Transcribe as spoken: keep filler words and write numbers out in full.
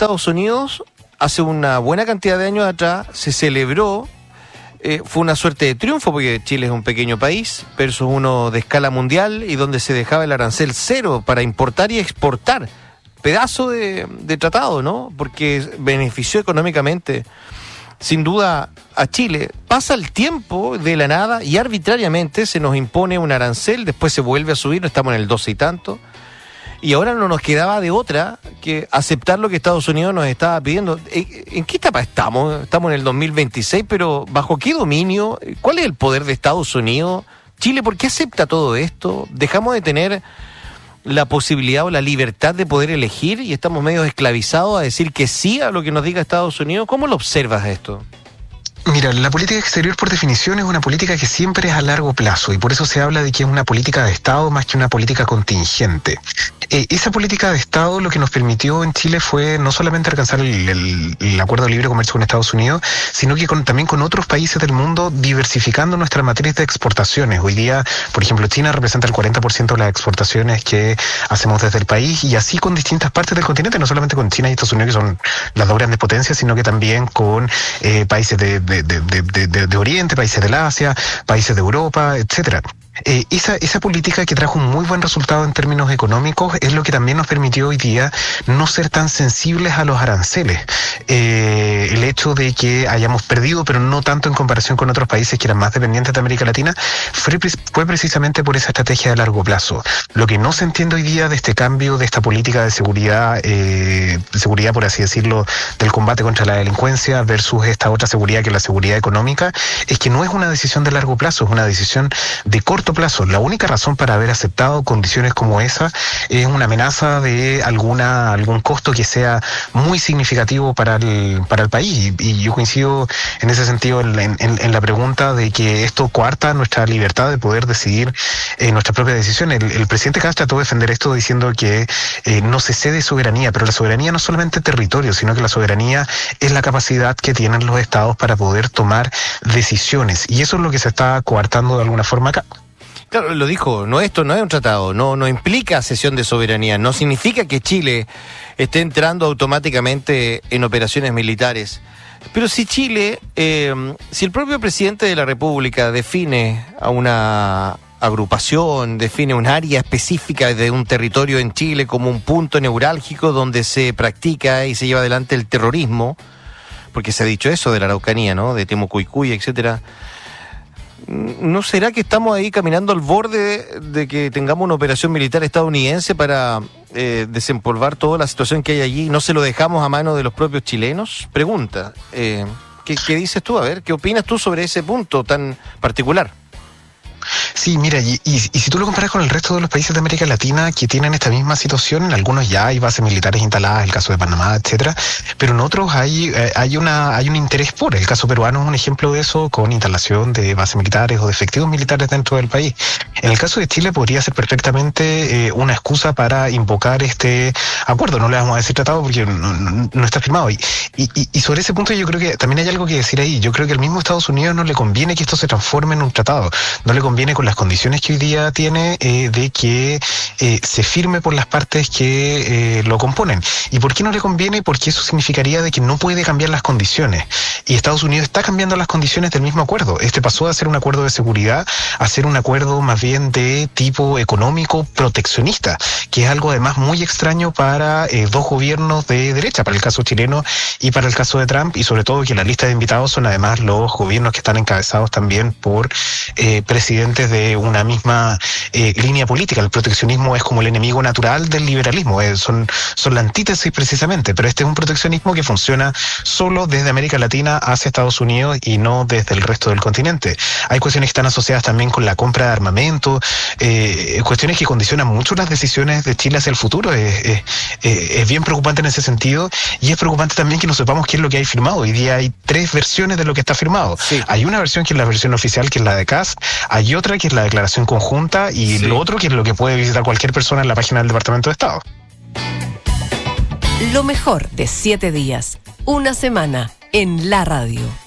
Estados Unidos, hace una buena cantidad de años atrás, se celebró, eh, fue una suerte de triunfo, porque Chile es un pequeño país, versus uno de escala mundial, y donde se dejaba el arancel cero para importar y exportar. Pedazo de, de tratado, ¿no? Porque benefició económicamente, sin duda, a Chile. Pasa el tiempo de la nada y arbitrariamente se nos impone un arancel, después se vuelve a subir, estamos en el doce y tanto, y ahora no nos quedaba de otra que aceptar lo que Estados Unidos nos estaba pidiendo. ¿En qué etapa estamos? Estamos en el dos mil veintiséis, pero ¿bajo qué dominio? ¿Cuál es el poder de Estados Unidos? Chile, ¿por qué acepta todo esto? ¿Dejamos de tener la posibilidad o la libertad de poder elegir y estamos medio esclavizados a decir que sí a lo que nos diga Estados Unidos? ¿Cómo lo observas esto? Mira, la política exterior por definición es una política que siempre es a largo plazo y por eso se habla de que es una política de Estado más que una política contingente. Eh, esa política de Estado lo que nos permitió en Chile fue no solamente alcanzar el, el, el acuerdo de libre comercio con Estados Unidos, sino que con, también con otros países del mundo, diversificando nuestras matrices de exportaciones. Hoy día, por ejemplo, China representa el cuarenta por ciento de las exportaciones que hacemos desde el país, y así con distintas partes del continente, no solamente con China y Estados Unidos, que son las dos grandes potencias, sino que también con eh, países de, de De, de, de, de, de Oriente, países del Asia, países de Europa, etcétera. Eh, esa, esa política que trajo un muy buen resultado en términos económicos es lo que también nos permitió hoy día no ser tan sensibles a los aranceles. Eh, el hecho de que hayamos perdido, pero no tanto en comparación con otros países que eran más dependientes de América Latina, fue, fue precisamente por esa estrategia de largo plazo. Lo que no se entiende hoy día de este cambio, de esta política de seguridad, eh, seguridad por así decirlo, del combate contra la delincuencia versus esta otra seguridad que es la seguridad económica, es que no es una decisión de largo plazo, es una decisión de corto plazo. La única razón para haber aceptado condiciones como esa es una amenaza de alguna algún costo que sea muy significativo para el para el país, y, y yo coincido en ese sentido en, en, en la pregunta de que esto coarta nuestra libertad de poder decidir eh, nuestra propia decisión. El, el presidente Kast trató de defender esto diciendo que eh, no se cede soberanía, pero la soberanía no es solamente territorio, sino que la soberanía es la capacidad que tienen los estados para poder tomar decisiones, y eso es lo que se está coartando de alguna forma acá. Claro, lo dijo, no, esto no es un tratado, no, no implica cesión de soberanía, no significa que Chile esté entrando automáticamente en operaciones militares. Pero si Chile, eh, si el propio presidente de la República define a una agrupación, define un área específica de un territorio en Chile como un punto neurálgico donde se practica y se lleva adelante el terrorismo, porque se ha dicho eso de la Araucanía, ¿no?, de Temucuicui, etcétera. ¿No será que estamos ahí caminando al borde de que tengamos una operación militar estadounidense para eh, desempolvar toda la situación que hay allí y no se lo dejamos a mano de los propios chilenos? Pregunta. Eh, ¿qué, ¿Qué dices tú? A ver, ¿qué opinas tú sobre ese punto tan particular? Sí, mira, y, y, y si tú lo comparas con el resto de los países de América Latina que tienen esta misma situación, en algunos ya hay bases militares instaladas, el caso de Panamá, etcétera, pero en otros hay eh, hay una hay un interés por. El caso peruano es un ejemplo de eso, con instalación de bases militares o de efectivos militares dentro del país. En el caso de Chile podría ser perfectamente eh, una excusa para invocar este acuerdo. No le vamos a decir tratado porque no, no, no está firmado. Y, y, y sobre ese punto yo creo que también hay algo que decir ahí. Yo creo que al mismo Estados Unidos no le conviene que esto se transforme en un tratado. No le conviene con las condiciones que hoy día tiene eh, de que eh, se firme por las partes que eh, lo componen. ¿Y por qué no le conviene? Porque eso significaría de que no puede cambiar las condiciones. Y Estados Unidos está cambiando las condiciones del mismo acuerdo. Este pasó de ser un acuerdo de seguridad a ser un acuerdo más bien de tipo económico proteccionista, que es algo además muy extraño para eh, dos gobiernos de derecha, para el caso chileno y para el caso de Trump, y sobre todo que la lista de invitados son además los gobiernos que están encabezados también por eh, presidentes de una misma eh, línea política. El proteccionismo es como el enemigo natural del liberalismo, eh, son, son la antítesis precisamente, pero este es un proteccionismo que funciona solo desde América Latina hacia Estados Unidos y no desde el resto del continente. Hay cuestiones que están asociadas también con la compra de armamento, eh, cuestiones que condicionan mucho las decisiones de Chile hacia el futuro. Es, es, es bien preocupante en ese sentido, y es preocupante también que no sepamos qué es lo que hay firmado. Hoy día hay tres versiones de lo que está firmado. Sí. Hay una versión que es la versión oficial, que es la de Kast, hay otra que es la declaración conjunta, y sí, lo otro que es lo que puede visitar cualquier persona en la página del Departamento de Estado. Lo mejor de siete días, una semana en la radio.